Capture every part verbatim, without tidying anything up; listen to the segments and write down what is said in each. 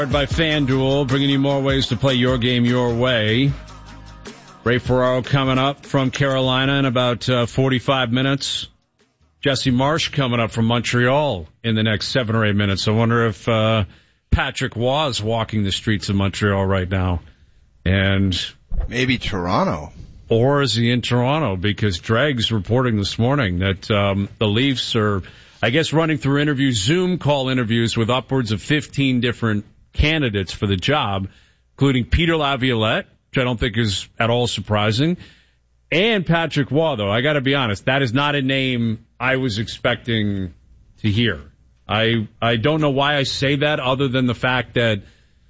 By FanDuel, bringing you more ways to play your game your way. Ray Ferraro coming up from Carolina in about uh, forty-five minutes. Jesse Marsh coming up from Montreal in the next seven or eight minutes. I wonder if uh, Patrick Waugh is walking the streets of Montreal right now. And maybe Toronto. Or is he in Toronto? Because Dregg's reporting this morning that um, the Leafs are, I guess, running through interviews, Zoom call interviews with upwards of fifteen different candidates for the job, including Peter Laviolette, which I don't think is at all surprising, and Patrick Waugh, though. I got to be honest, that is not a name I was expecting to hear. I I don't know why I say that other than the fact that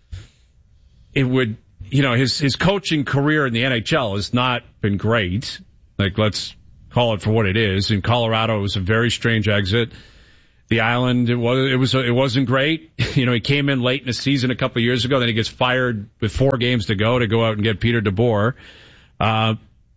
it would, you know, his, his coaching career in the N H L has not been great. Like, let's call it for what it is. In Colorado, it was a very strange exit. The Island, it was, it was, it wasn't great. You know, he came in late in the season a couple of years ago, then he gets fired with four games to go to go out and get Peter DeBoer. Uh,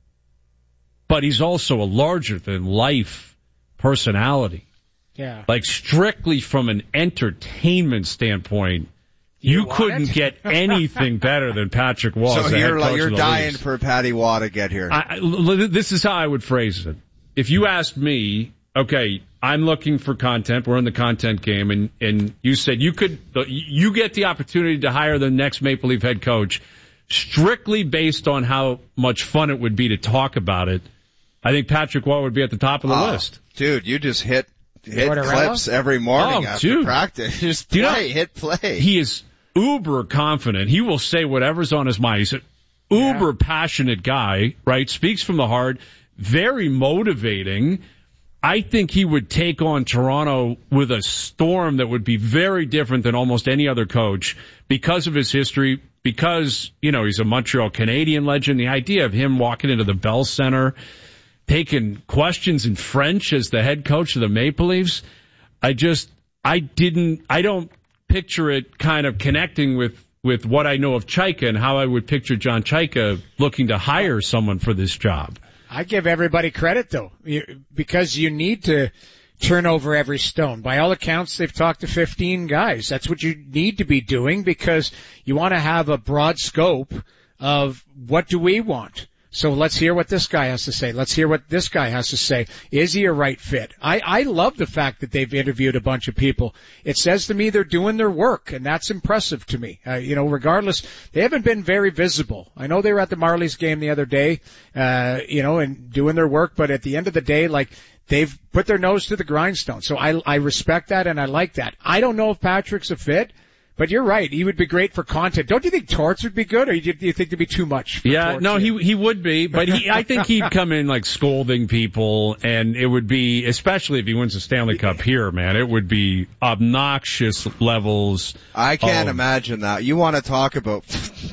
but he's also a larger than life personality. Yeah. Like, strictly from an entertainment standpoint, you, you couldn't get anything better than Patrick Waugh. So you're like, you're dying Leafs. For Patty Waugh to get here. I, I, this is how I would phrase it. If you asked me, okay, I'm looking for content. We're in the content game, and, and you said you could, you get the opportunity to hire the next Maple Leaf head coach strictly based on how much fun it would be to talk about it. I think Patrick Waugh would be at the top of the oh, list. Dude, you just hit hit clips every morning oh, after dude. practice. Just play, you know, hit play. He is uber confident. He will say whatever's on his mind. He's an uber yeah. passionate guy, right? Speaks from the heart. Very motivating. I think he would take on Toronto with a storm that would be very different than almost any other coach because of his history, because, you know, he's a Montreal Canadian legend. The idea of him walking into the Bell Center, taking questions in French as the head coach of the Maple Leafs, I just, I didn't, I don't picture it kind of connecting with, with what I know of Chaika and how I would picture John Chaika looking to hire someone for this job. I give everybody credit, though, because you need to turn over every stone. By all accounts, they've talked to fifteen guys. That's what you need to be doing because you want to have a broad scope of what do we want. So let's hear what this guy has to say. Let's hear what this guy has to say. Is he a right fit? I, I love the fact that they've interviewed a bunch of people. It says to me they're doing their work, and that's impressive to me. Uh, you know, regardless, they haven't been very visible. I know they were at the Marlies game the other day, uh, you know, and doing their work, but at the end of the day, like, they've put their nose to the grindstone. So I, I respect that, and I like that. I don't know if Patrick's a fit. But you're right. He would be great for content. Don't you think Torts would be good, or do you think there'd be too much? For yeah, Torts no, here? he he would be, but he I think he'd come in like scolding people, and it would be, especially if he wins the Stanley Cup here, man, it would be obnoxious levels. I can't of, imagine that. You want to talk about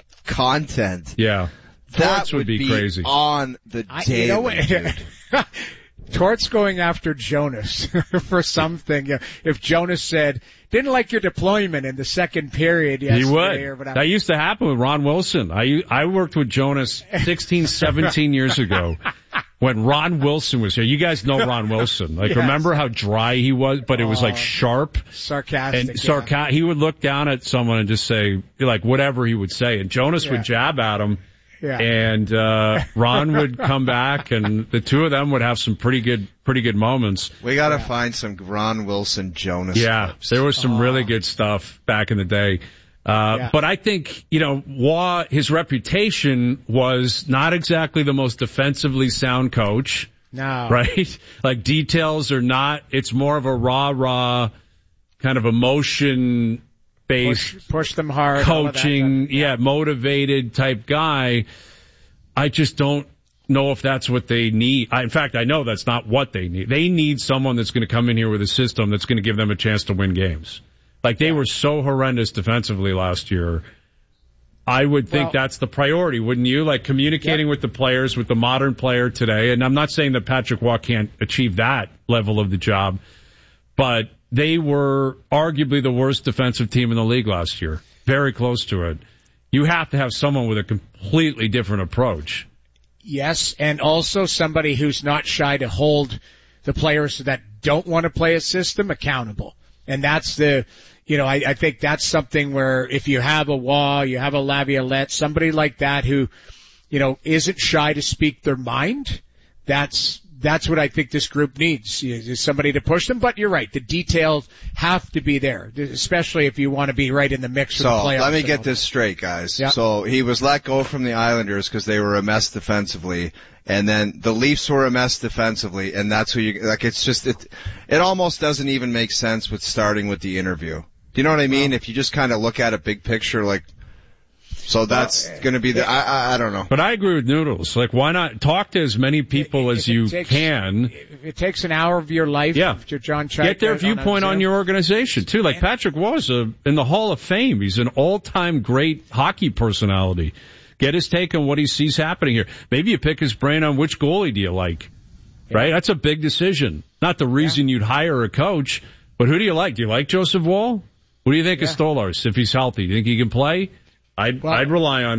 content? Yeah, that Torts would, would be, be crazy on the I, daily. You know what? Torts going after Jonas for something. If Jonas said, didn't like your deployment in the second period yesterday. He would. Or whatever. That used to happen with Ron Wilson. I I worked with Jonas sixteen, seventeen years ago when Ron Wilson was here. You guys know Ron Wilson. Like, yes. Remember how dry he was, but it was like sharp. Sarcastic. And sarcastic. Yeah. He would look down at someone and just say, like, whatever he would say. And Jonas yeah. would jab at him. Yeah. And, uh, Ron would come back and the two of them would have some pretty good, pretty good moments. We gotta yeah. find some Ron Wilson Jonas Yeah. clips. There was some oh. really good stuff back in the day. Uh, yeah. but I think, you know, Waugh, his reputation was not exactly the most defensively sound coach. No. Right? Like, details are not, it's more of a rah, rah kind of emotion Push, push them hard. Coaching, yeah. yeah, motivated type guy. I just don't know if that's what they need. I, in fact, I know that's not what they need. They need someone that's going to come in here with a system that's going to give them a chance to win games. Like, they yeah. were so horrendous defensively last year. I would think well, that's the priority, wouldn't you? Like, communicating yeah. with the players, with the modern player today. And I'm not saying that Patrick Waugh can't achieve that level of the job, but they were arguably the worst defensive team in the league last year. Very close to it. You have to have someone with a completely different approach. Yes, and also somebody who's not shy to hold the players that don't want to play a system accountable. And that's the, you know, I, I think that's something where if you have a Waugh, you have a Laviolette, somebody like that who, you know, isn't shy to speak their mind, that's that's what I think this group needs, is somebody to push them. But you're right, the details have to be there, especially if you want to be right in the mix for so, the playoffs. So let me get this straight, guys. Yeah. So he was let go from the Islanders because they were a mess defensively, and then the Leafs were a mess defensively, and that's who you, like, it's just, it, it almost doesn't even make sense with starting with the interview. Do you know what I mean? Well, if you just kind of look at a big picture, like, so that's well, going to be the, I, I, I don't know. But I agree with Noodles. Like, why not talk to as many people if, as if you takes, can? If it takes an hour of your life, yeah. to John Chaika get their viewpoint on, on your organization, too. Like, Patrick was a, in the Hall of Fame. He's an all-time great hockey personality. Get his take on what he sees happening here. Maybe you pick his brain on which goalie do you like, yeah. right? That's a big decision. Not the reason yeah. you'd hire a coach, but who do you like? Do you like Joseph Woll? What do you think yeah. of Stolarz if he's healthy? Do you think he can play? I'd, well, I'd rely on